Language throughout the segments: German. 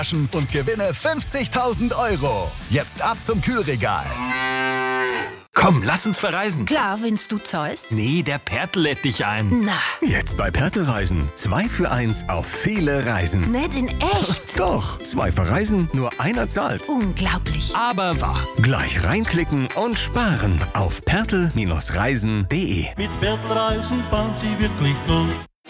und gewinne 50.000 €. Jetzt ab zum Kühlregal. Komm, lass uns verreisen. Klar, wenn's du zahlst. Nee, der Pertl lädt dich ein. Na, Jetzt bei Pertl Reisen. 2 für 1 auf viele Reisen. nicht in echt. Doch, 2 verreisen, nur einer zahlt. Unglaublich. Aber wahr. Gleich reinklicken und sparen auf pertl-reisen.de. Mit Pertl Reisen fahren Sie wirklich los.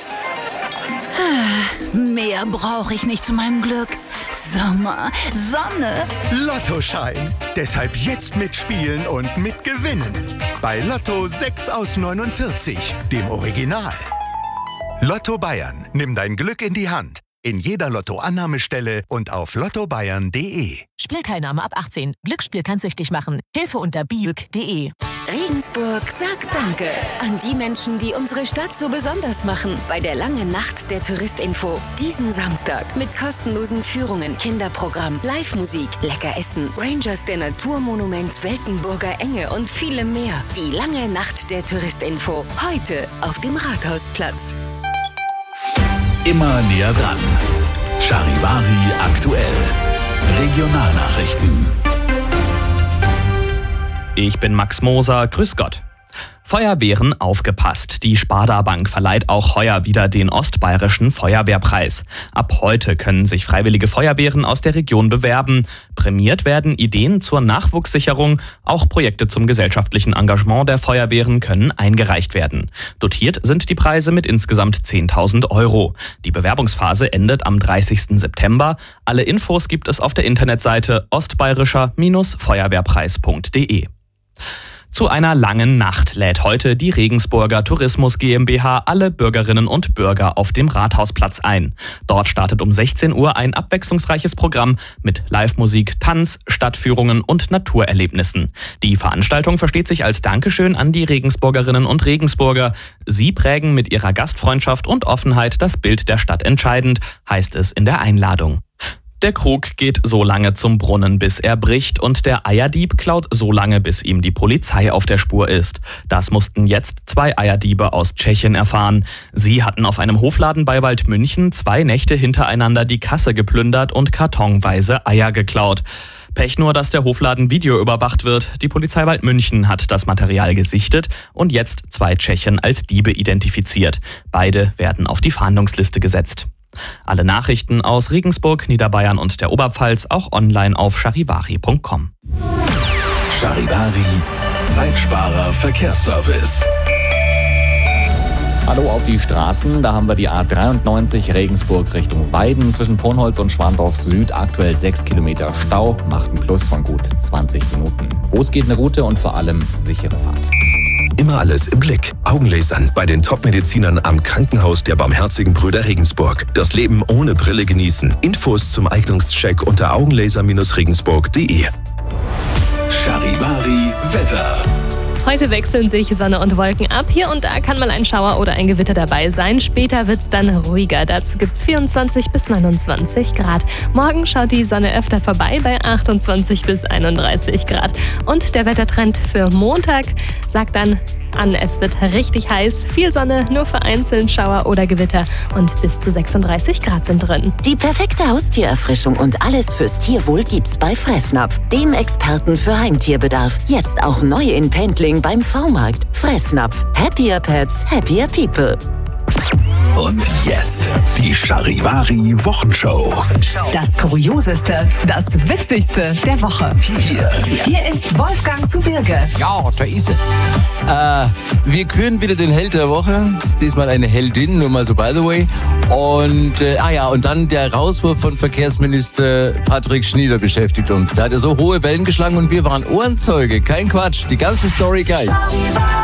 Mehr brauche ich nicht zu meinem Glück. Sommer, Sonne. Lottoschein. Deshalb jetzt mitspielen und mitgewinnen. Bei Lotto 6 aus 49, dem Original. Lotto Bayern. Nimm dein Glück in die Hand. In jeder Lotto-Annahmestelle und auf lottobayern.de. Spielteilnahme ab 18. Glücksspiel kann süchtig machen. Hilfe unter biüg.de. Regensburg sagt Danke an die Menschen, die unsere Stadt so besonders machen. Bei der langen Nacht der Touristinfo. Diesen Samstag mit kostenlosen Führungen, Kinderprogramm, Live-Musik, lecker Essen, Rangers der Naturmonument, Weltenburger Enge und vielem mehr. Die lange Nacht der Touristinfo. Heute auf dem Rathausplatz. Immer näher dran. Charivari aktuell. Regionalnachrichten. Ich bin Max Moser, grüß Gott. Feuerwehren aufgepasst. Die Sparda Bank verleiht auch heuer wieder den Ostbayerischen Feuerwehrpreis. Ab heute können sich freiwillige Feuerwehren aus der Region bewerben. Prämiert werden Ideen zur Nachwuchssicherung. Auch Projekte zum gesellschaftlichen Engagement der Feuerwehren können eingereicht werden. Dotiert sind die Preise mit insgesamt 10.000 €. Die Bewerbungsphase endet am 30. September. Alle Infos gibt es auf der Internetseite ostbayerischer-feuerwehrpreis.de. Zu einer langen Nacht lädt heute die Regensburger Tourismus GmbH alle Bürgerinnen und Bürger auf dem Rathausplatz ein. Dort startet um 16 Uhr ein abwechslungsreiches Programm mit Live-Musik, Tanz, Stadtführungen und Naturerlebnissen. Die Veranstaltung versteht sich als Dankeschön an die Regensburgerinnen und Regensburger. Sie prägen mit ihrer Gastfreundschaft und Offenheit das Bild der Stadt entscheidend, heißt es in der Einladung. Der Krug geht so lange zum Brunnen, bis er bricht, und der Eierdieb klaut so lange, bis ihm die Polizei auf der Spur ist. Das mussten jetzt 2 Eierdiebe aus Tschechien erfahren. Sie hatten auf einem Hofladen bei Waldmünchen 2 Nächte hintereinander die Kasse geplündert und kartonweise Eier geklaut. Pech nur, dass der Hofladen videoüberwacht wird. Die Polizei Waldmünchen hat das Material gesichtet und jetzt 2 Tschechen als Diebe identifiziert. Beide werden auf die Fahndungsliste gesetzt. Alle Nachrichten aus Regensburg, Niederbayern und der Oberpfalz auch online auf charivari.com. Charivari, Zeitsparer Verkehrsservice. Hallo auf die Straßen, da haben wir die A93 Regensburg Richtung Weiden zwischen Ponholz und Schwandorf Süd, aktuell 6 Kilometer Stau, macht einen Plus von gut 20 Minuten. Groß geht eine Route und vor allem sichere Fahrt. Immer alles im Blick. Augenlasern bei den Top-Medizinern am Krankenhaus der Barmherzigen Brüder Regensburg. Das Leben ohne Brille genießen. Infos zum Eignungscheck unter augenlaser-regensburg.de. Charivari Wetter. Heute wechseln sich Sonne und Wolken ab. Hier und da kann mal ein Schauer oder ein Gewitter dabei sein. Später wird's dann ruhiger. Dazu gibt's 24 bis 29 Grad. Morgen schaut die Sonne öfter vorbei bei 28 bis 31 Grad. Und der Wettertrend für Montag sagt dann an, es wird richtig heiß. Viel Sonne, nur vereinzelt Schauer oder Gewitter. Und bis zu 36 Grad sind drin. Die perfekte Haustiererfrischung und alles fürs Tierwohl gibt's bei Fressnapf, dem Experten für Heimtierbedarf. Jetzt auch neu in Pendling beim V-Markt. Fressnapf. Happier Pets, happier people. Und jetzt die Charivari Wochenshow. Das Kurioseste, das Witzigste der Woche. Hier ist Wolfgang Zubirge. Ja, da ist er. Wir küren wieder den Held der Woche. Das ist diesmal eine Heldin, nur mal so by the way. Und und dann der Rauswurf von Verkehrsminister Patrick Schnieder beschäftigt uns. Der hat ja so hohe Wellen geschlagen und wir waren Ohrenzeuge. Kein Quatsch, die ganze Story geil.